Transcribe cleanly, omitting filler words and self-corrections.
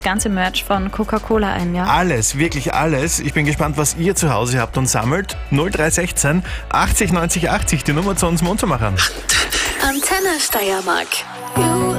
ganze Merch von Coca-Cola ein, ja? Alles, wirklich alles. Ich bin gespannt, was ihr zu Hause habt und sammelt. 0316 80 90 80, die Nummer zu uns Mundzumacher. Antenne Steiermark.